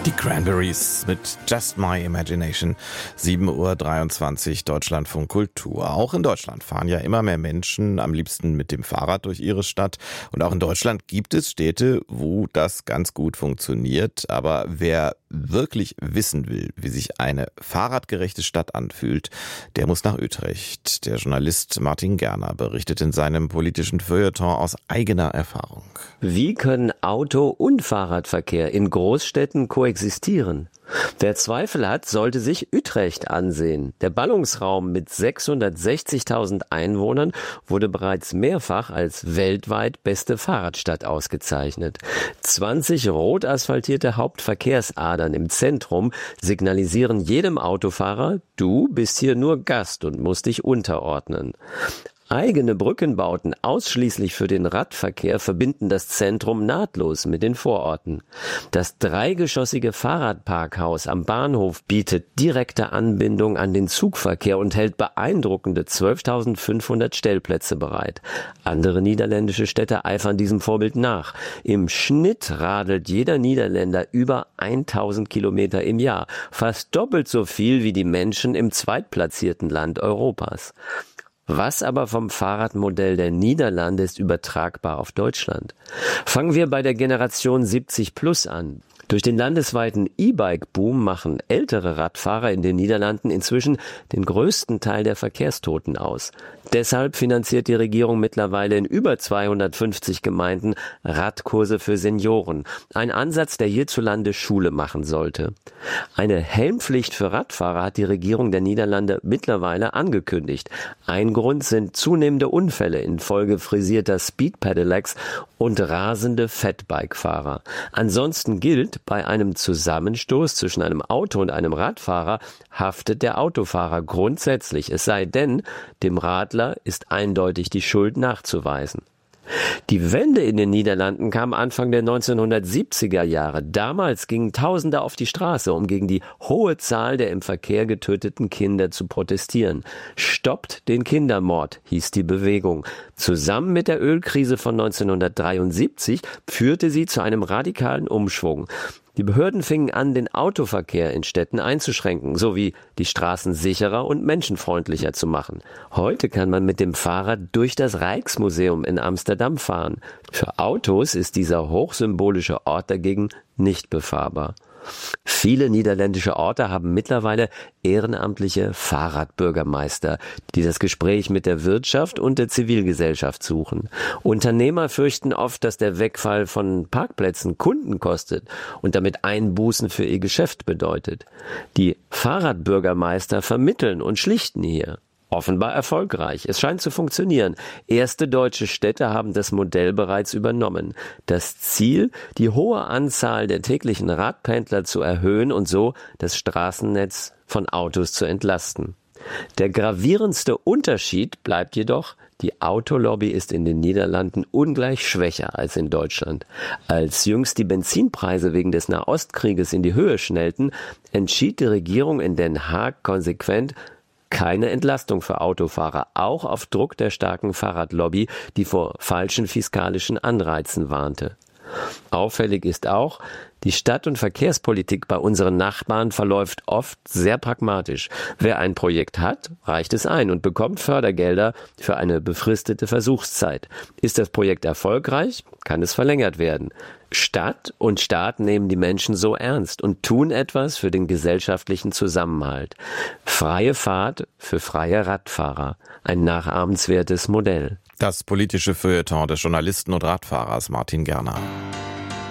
Die Cranberries mit Just My Imagination, 7:23 Uhr, Deutschlandfunk Kultur. Auch in Deutschland fahren ja immer mehr Menschen am liebsten mit dem Fahrrad durch ihre Stadt. Und auch in Deutschland gibt es Städte, wo das ganz gut funktioniert. Aber wer wirklich wissen will, wie sich eine fahrradgerechte Stadt anfühlt, der muss nach Utrecht. Der Journalist Martin Gerner berichtet in seinem politischen Feuilleton aus eigener Erfahrung. Wie können Auto- und Fahrradverkehr in Großstädten koexistieren? Wer Zweifel hat, sollte sich Utrecht ansehen. Der Ballungsraum mit 660.000 Einwohnern wurde bereits mehrfach als weltweit beste Fahrradstadt ausgezeichnet. 20 rot asphaltierte Hauptverkehrsadern im Zentrum signalisieren jedem Autofahrer, du bist hier nur Gast und musst dich unterordnen. Eigene Brückenbauten ausschließlich für den Radverkehr verbinden das Zentrum nahtlos mit den Vororten. Das dreigeschossige Fahrradparkhaus am Bahnhof bietet direkte Anbindung an den Zugverkehr und hält beeindruckende 12.500 Stellplätze bereit. Andere niederländische Städte eifern diesem Vorbild nach. Im Schnitt radelt jeder Niederländer über 1.000 Kilometer im Jahr, fast doppelt so viel wie die Menschen im zweitplatzierten Land Europas. Was aber vom Fahrradmodell der Niederlande ist übertragbar auf Deutschland? Fangen wir bei der Generation 70 plus an. Durch den landesweiten E-Bike-Boom machen ältere Radfahrer in den Niederlanden inzwischen den größten Teil der Verkehrstoten aus. Deshalb finanziert die Regierung mittlerweile in über 250 Gemeinden Radkurse für Senioren. Ein Ansatz, der hierzulande Schule machen sollte. Eine Helmpflicht für Radfahrer hat die Regierung der Niederlande mittlerweile angekündigt. Ein Grund sind zunehmende Unfälle infolge frisierter Speed-Pedelecs und rasende Fatbike-Fahrer. Ansonsten gilt, bei einem Zusammenstoß zwischen einem Auto und einem Radfahrer haftet der Autofahrer grundsätzlich, es sei denn, dem Radler ist eindeutig die Schuld nachzuweisen. Die Wende in den Niederlanden kam Anfang der 1970er Jahre. Damals gingen Tausende auf die Straße, um gegen die hohe Zahl der im Verkehr getöteten Kinder zu protestieren. Stoppt den Kindermord, hieß die Bewegung. Zusammen mit der Ölkrise von 1973 führte sie zu einem radikalen Umschwung. Die Behörden fingen an, den Autoverkehr in Städten einzuschränken, sowie die Straßen sicherer und menschenfreundlicher zu machen. Heute kann man mit dem Fahrrad durch das Rijksmuseum in Amsterdam fahren. Für Autos ist dieser hochsymbolische Ort dagegen nicht befahrbar. Viele niederländische Orte haben mittlerweile ehrenamtliche Fahrradbürgermeister, die das Gespräch mit der Wirtschaft und der Zivilgesellschaft suchen. Unternehmer fürchten oft, dass der Wegfall von Parkplätzen Kunden kostet und damit Einbußen für ihr Geschäft bedeutet. Die Fahrradbürgermeister vermitteln und schlichten hier. Offenbar erfolgreich. Es scheint zu funktionieren. Erste deutsche Städte haben das Modell bereits übernommen. Das Ziel, die hohe Anzahl der täglichen Radpendler zu erhöhen und so das Straßennetz von Autos zu entlasten. Der gravierendste Unterschied bleibt jedoch, die Autolobby ist in den Niederlanden ungleich schwächer als in Deutschland. Als jüngst die Benzinpreise wegen des Nahostkrieges in die Höhe schnellten, entschied die Regierung in Den Haag konsequent, keine Entlastung für Autofahrer, auch auf Druck der starken Fahrradlobby, die vor falschen fiskalischen Anreizen warnte. Auffällig ist auch, die Stadt- und Verkehrspolitik bei unseren Nachbarn verläuft oft sehr pragmatisch. Wer ein Projekt hat, reicht es ein und bekommt Fördergelder für eine befristete Versuchszeit. Ist das Projekt erfolgreich, kann es verlängert werden. Stadt und Staat nehmen die Menschen so ernst und tun etwas für den gesellschaftlichen Zusammenhalt. Freie Fahrt für freie Radfahrer. Ein nachahmenswertes Modell. Das politische Feuilleton des Journalisten und Radfahrers Martin Gerner.